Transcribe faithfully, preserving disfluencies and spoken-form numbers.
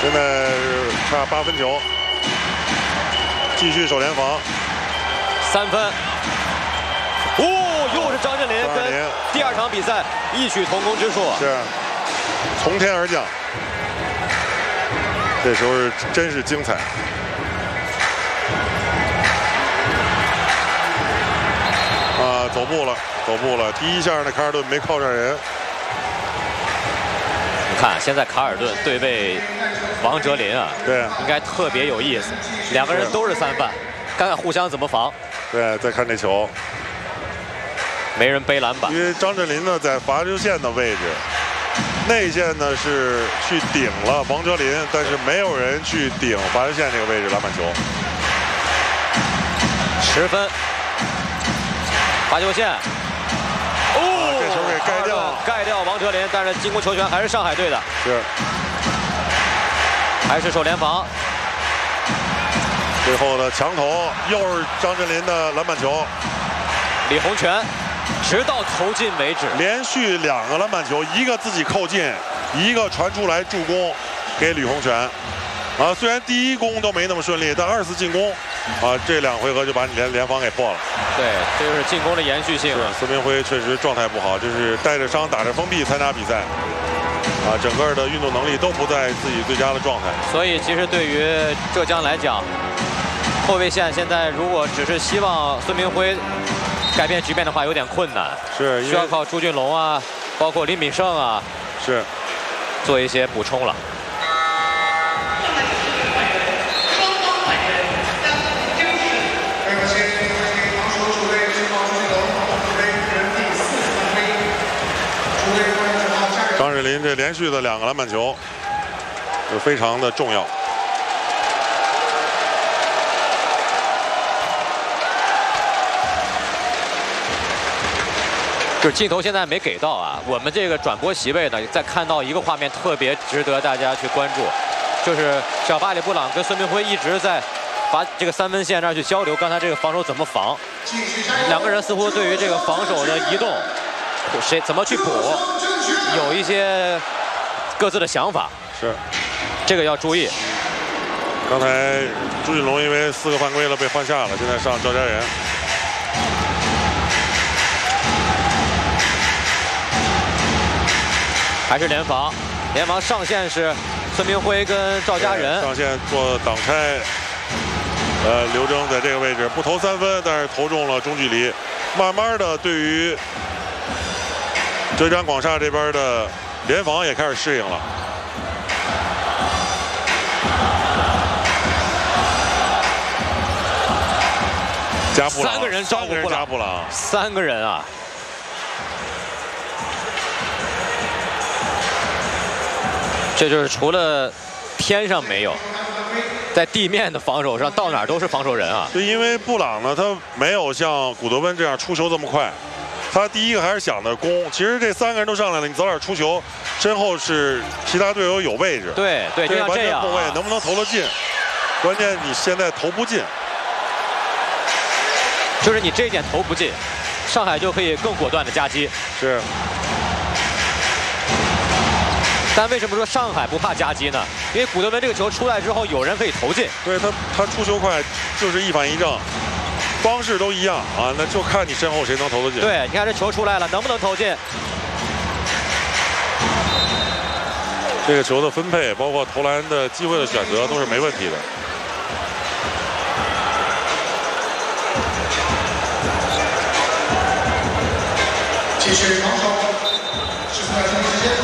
现在差八分球，继续守联防， 三分。哦，又是张镇麟跟第二场比赛异曲同工之处， 是从天而降。这时候是真是精彩。啊，走步了，走步了。第一下呢，卡尔顿没靠上人。 看，现在卡尔顿对位王哲林啊， 对， 应该特别有意思。两个人都是三犯，看看互相怎么防。 对，再看这球， 没人背篮板。 因为张镇麟呢在罚球线的位置，内线呢是去顶了王哲林，但是没有人去顶罚球线这个位置篮板球。 十分，罚球线。 哦， 这球给盖掉， 盖掉王哲林，但是进攻球权还是上海队的， 是， 还是守联防。 最后的强投又是张镇麟的篮板球， 李洪权，直到投进为止， 连续两个篮板球，一个自己扣进，一个传出来助攻给吕洪权。啊，虽然第一攻都没那么顺利，但二次进攻，啊，这两回合就把你联联防给破了。 对，这就是进攻的延续性。 孙明辉确实状态不好，就是带着伤打着封闭参加比赛，啊，整个的运动能力都不在自己最佳的状态。 所以其实对于浙江来讲，后卫线现在如果只是希望孙明辉改变局面的话，有点困难。 是需要靠朱俊龙啊，包括林炳胜啊， 是做一些补充了。 张镇麟这连续的两个篮板球，就非常的重要。 就是镜头现在没给到啊，我们这个转播席位呢，在看到一个画面特别值得大家去关注，就是小巴里布朗跟孙明辉一直在罚这个三分线那儿去交流，刚才这个防守怎么防？两个人似乎对于这个防守的移动，谁怎么去补？ 有一些各自的想法， 是这个要注意。 刚才朱俊龙因为四个犯规了被换下了，现在上赵家人。 还是联防，联防上线是孙明辉跟赵家人上线做挡拆。呃，刘铮在这个位置不投三分，但是投中了中距离。慢慢的，对于 浙江广厦这边的联防也开始适应了。加布朗， 三个人照顾布朗， 加布朗， 三个人啊！这就是除了天上没有，在地面的防守上，到哪儿都是防守人啊。 就因为布朗呢，他没有像古德温这样出球这么快。 他第一个还是想着攻，其实这三个人都上来了，你早点出球，身后是其他队友有位置。 对对，就像这样， 后卫能不能投得进？关键你现在投不进， 就是你这一点投不进，上海就可以更果断的夹击。 是。 但为什么说上海不怕夹击呢？因为古德温这个球出来之后，有人可以投进。 对他，他出球快，就是一反一正。 方式都一样啊，那就看你身后谁能投得进。 对，你看这球出来了，能不能投进？ 这个球的分配，包括投篮的机会的选择，都是没问题的。 继续防守，十四秒钟时间。